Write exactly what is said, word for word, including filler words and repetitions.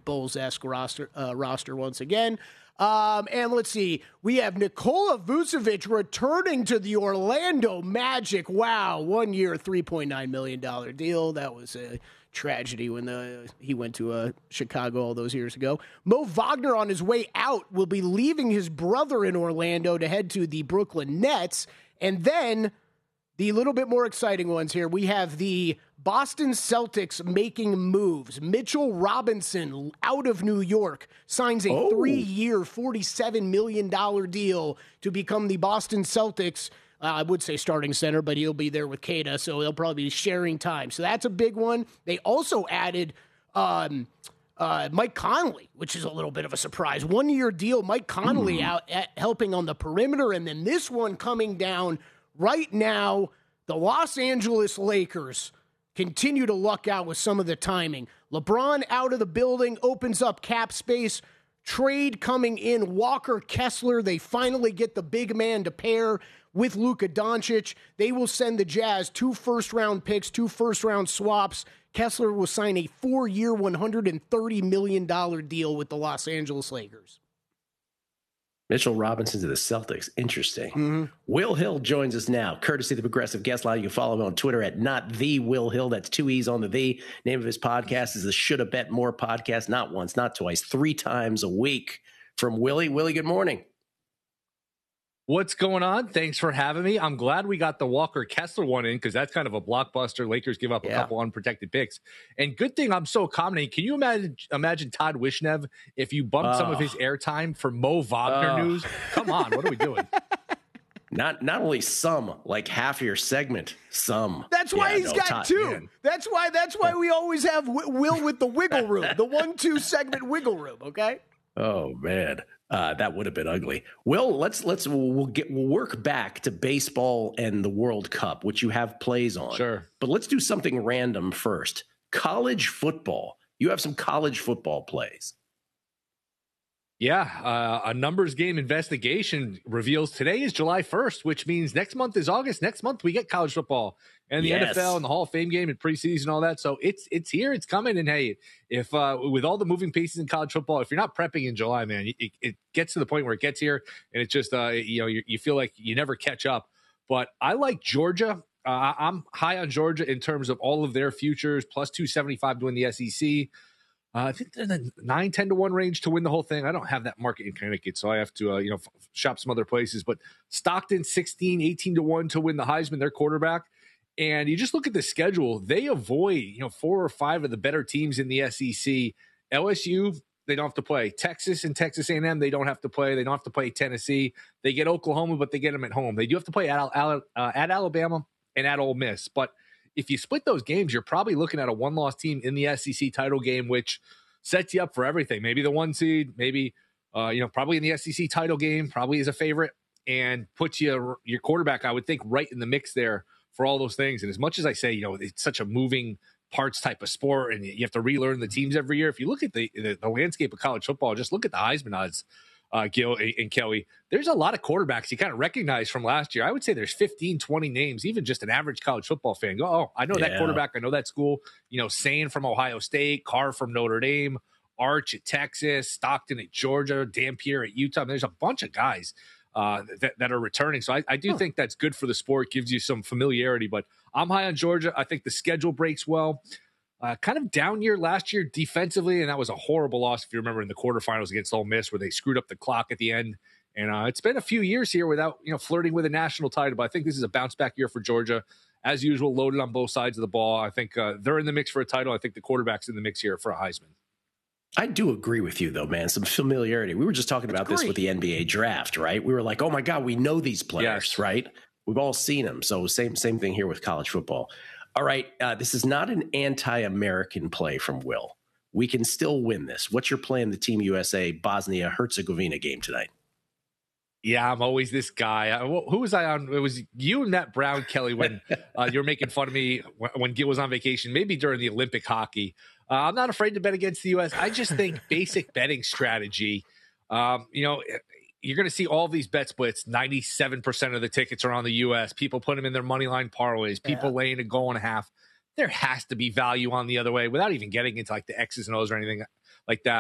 Bulls-esque roster, uh, roster once again. Um, and let's see, we have Nikola Vucevic returning to the Orlando Magic. Wow, one year, three point nine million dollars deal. That was a tragedy when the, he went to uh, Chicago all those years ago. Mo Wagner, on his way out, will be leaving his brother in Orlando to head to the Brooklyn Nets. And then the little bit more exciting ones here, we have the Boston Celtics making moves. Mitchell Robinson, out of New York, signs a oh. three-year, forty-seven million dollars deal to become the Boston Celtics, uh, I would say starting center, but he'll be there with Kata, so they'll probably be sharing time. So that's a big one. They also added um, uh, Mike Conley, which is a little bit of a surprise. One-year deal, Mike Conley mm. out at, helping on the perimeter, and then this one coming down right now, the Los Angeles Lakers continue to luck out with some of the timing. LeBron out of the building, opens up cap space. Trade coming in, Walker Kessler. They finally get the big man to pair with Luka Doncic. They will send the Jazz two first-round picks, two first-round swaps. Kessler will sign a four-year, one hundred thirty million dollars deal with the Los Angeles Lakers. Mitchell Robinson to the Celtics. Interesting. Mm-hmm. Will Hill joins us now, courtesy of the Progressive Guest Line. You can follow him on Twitter at not the Will Hill. That's two E's on the the. Name of his podcast is the Shoulda Bet More podcast. Not once, not twice, three times a week. From Willie. Willie, good morning. What's going on? Thanks for having me. I'm glad we got the Walker Kessler one in because that's kind of a blockbuster. Lakers give up a yeah. couple unprotected picks. And good thing I'm so accommodating. Can you imagine imagine Todd Wishnev if you bumped oh. some of his airtime for Mo Wagner oh. news? Come on, what are we doing? Not not only some, like half your segment, some. That's why yeah, he's no, got Todd, two. Man. That's why That's why we always have Will with the wiggle room, the one-two segment wiggle room, okay? Oh, man. Uh, that would have been ugly. Will, let's let's we'll get we'll work back to baseball and the World Cup, which you have plays on. Sure. But let's do something random first. College football. You have some college football plays. Yeah, uh, a numbers game investigation reveals today is July first, which means next month is August. Next month we get college football and the yes. N F L and the Hall of Fame game and preseason, all that. So it's it's here, it's coming. And hey, if uh, with all the moving pieces in college football, if you're not prepping in July, man, it, it gets to the point where it gets here, and it's just uh, you know you, you feel like you never catch up. But I like Georgia. Uh, I'm high on Georgia in terms of all of their futures, plus two seventy-five to win the S E C. Uh, I think they're in the nine, ten to one range to win the whole thing. I don't have that market in Connecticut, so I have to, uh, you know, f- shop some other places. But Stockton, sixteen, eighteen to one to win the Heisman, their quarterback. And you just look at the schedule, they avoid, you know, four or five of the better teams in the S E C. L S U, they don't have to play. Texas and Texas A and M, they don't have to play. They don't have to play Tennessee. They get Oklahoma, but they get them at home. They do have to play at, uh, at Alabama and at Ole Miss. But if you split those games, you're probably looking at a one-loss team in the S E C title game, which sets you up for everything. Maybe the one seed, maybe, uh, you know, probably in the S E C title game, probably is a favorite, and puts you, your quarterback, I would think, right in the mix there for all those things. And as much as I say, you know, it's such a moving parts type of sport, and you have to relearn the teams every year. If you look at the, the, the landscape of college football, just look at the Heisman odds. Uh, Gil and Kelly, there's a lot of quarterbacks you kind of recognize from last year. I would say there's fifteen, twenty names, even just an average college football fan. Go, oh, I know yeah. that quarterback. I know that school. You know, Sane from Ohio State, Carr from Notre Dame, Arch at Texas, Stockton at Georgia, Dampier at Utah. There's a bunch of guys uh, that, that are returning. So I, I do huh. think that's good for the sport, gives you some familiarity. But I'm high on Georgia. I think the schedule breaks well. Uh, kind of down year last year defensively, and that was a horrible loss, if you remember, in the quarterfinals against Ole Miss, where they screwed up the clock at the end. And uh, it's been a few years here without, you know, flirting with a national title, but I think this is a bounce-back year for Georgia. As usual, loaded on both sides of the ball. I think uh, they're in the mix for a title. I think the quarterback's in the mix here for a Heisman. I do agree with you, though, man. Some familiarity. We were just talking about this with the N B A draft, right? We were like, oh, my God, we know these players, yes. right? We've all seen them. So same same thing here with college football. All right, uh, this is not an anti-American play from Will. We can still win this. What's your play in the Team U S A Bosnia-Herzegovina game tonight? Yeah, I'm always this guy. I, who was I on? It was you and Matt Brown, Kelly, when uh, you were making fun of me when, when Gil was on vacation, maybe during the Olympic hockey. Uh, I'm not afraid to bet against the U S. I just think basic betting strategy, um, you know, you're going to see all these bet splits. ninety-seven percent of the tickets are on the U S. People put them in their money line parlays. People yeah. laying a goal and a half. There has to be value on the other way without even getting into like the X's and O's or anything like that.